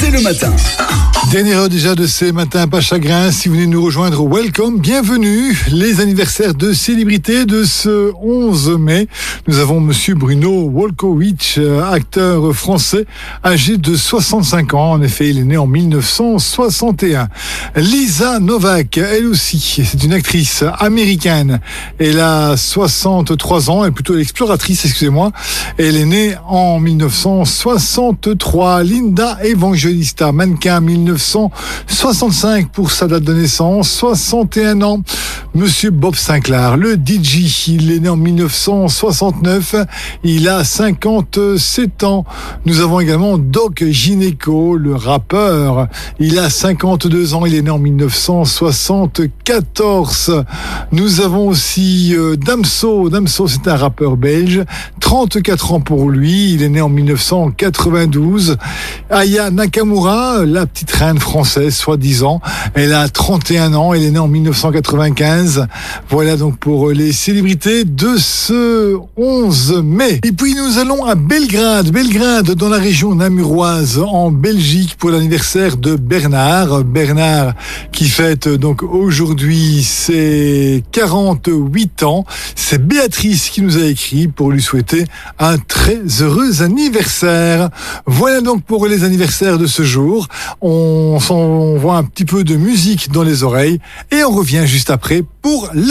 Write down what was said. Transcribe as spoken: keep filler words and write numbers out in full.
dès le matin. Dernière heure déjà de ces matins pas chagrin. Si vous venez nous rejoindre, welcome, bienvenue. Les anniversaires de célébrités de ce onze mai. Nous avons monsieur Bruno Wolkowicz, acteur français, âgé de soixante-cinq ans. En effet, il est né en mille neuf cent soixante et un. Lisa Novak, elle aussi, c'est une actrice américaine. Elle a soixante-trois ans, elle est plutôt l'exploratrice, excusez-moi. Elle est née en mille neuf cent soixante-trois. Linda Evangelista, mannequin, mille neuf cent soixante-cinq pour sa date de naissance, soixante et un ans. Monsieur Bob Sinclair, le D J, il est né en mille neuf cent soixante-neuf, il a cinquante-sept ans. Nous avons également Doc Gineco, le rappeur, il a cinquante-deux ans, il est né en mille neuf cent soixante-quatorze. Nous avons aussi euh, Damso, Damso c'est un rappeur belge, trente-quatre ans pour lui, il est né en mille neuf cent quatre-vingt-douze. Aya Nakamura, la petite reine française, soi-disant, elle a trente et un ans, elle est née en mille neuf cent quatre-vingt-quinze. Voilà donc pour les célébrités de ce onze mai. Et puis nous allons à Belgrade, Belgrade dans la région namuroise en Belgique pour l'anniversaire de Bernard. Bernard qui fête donc aujourd'hui ses quarante-huit ans. C'est Béatrice qui nous a écrit pour lui souhaiter un très heureux anniversaire. Voilà donc pour les anniversaires de ce jour. On s'envoie un petit peu de musique dans les oreilles et on revient juste après pour la